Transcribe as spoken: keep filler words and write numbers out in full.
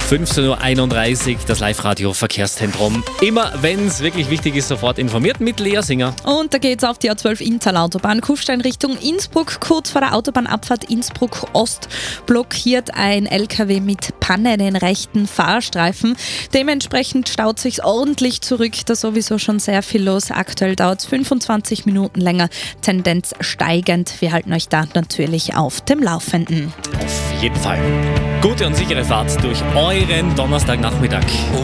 fünfzehn Uhr einunddreißig, das Live-Radio Verkehrszentrum. Immer wenn es wirklich wichtig ist, sofort informiert mit Lea Singer. Und da geht's auf die A zwölf Inntal-Autobahn, Kufstein Richtung Innsbruck. Kurz vor der Autobahnabfahrt Innsbruck Ost blockiert ein L K W mit Panne den rechten Fahrstreifen. Dementsprechend staut sich's ordentlich zurück, da sowieso schon sehr viel los. Aktuell dauert es fünfundzwanzig Minuten länger, Tendenz steigend. Wir halten euch da natürlich auf dem Laufenden. Auf jeden Fall. Gute und sichere Fahrt durch euren Donnerstagnachmittag.